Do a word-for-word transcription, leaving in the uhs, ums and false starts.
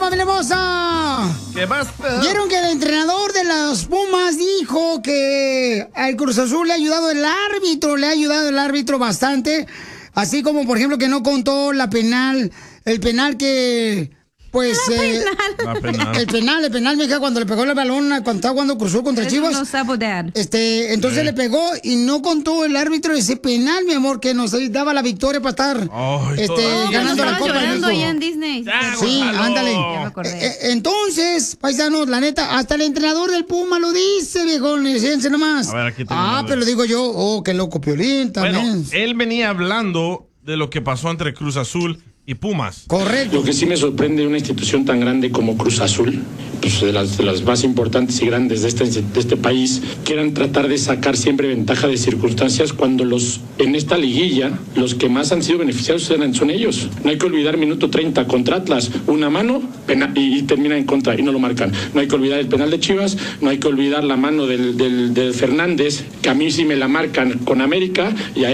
familia hermosa! ¿Qué pasa? ¿Vieron que el entrenador de los Pumas dijo que al Cruz Azul le ha ayudado el árbitro, le ha ayudado el árbitro bastante? Así como, por ejemplo, que no contó la penal, el penal que... Pues, La eh, penal. La penal. el penal, el penal, mija, cuando le pegó el balón, cuando estaba jugando Cruz Azul contra Eso Chivas. no sabe, Dad. Este, entonces Sí. le pegó y no contó el árbitro ese penal, mi amor, que nos daba la victoria para estar Ay, este, todavía. Oh, ganando la estaba Copa de llorando México. allá en Disney. Ya, Sí, Gonzalo. ándale. Ya me acordé. Eh, eh, Entonces, paisanos, la neta, hasta el entrenador del Puma lo dice, viejones, fíjense nomás. A ver, aquí tenemos Ah, el- pero lo digo yo, oh, qué loco, Piolín, Bueno, también. él venía hablando de lo que pasó entre Cruz Azul y Pumas. Correcto. Lo que sí me sorprende de una institución tan grande como Cruz Azul, pues de las, de las más importantes y grandes de este, de este país, quieran tratar de sacar siempre ventaja de circunstancias cuando los en esta liguilla los que más han sido beneficiados eran, son ellos. No hay que olvidar minuto treinta contra Atlas, una mano pena, y, y termina en contra y no lo marcan. No hay que olvidar el penal de Chivas, no hay que olvidar la mano del, del, del Fernández, que a mí sí me la marcan con América y a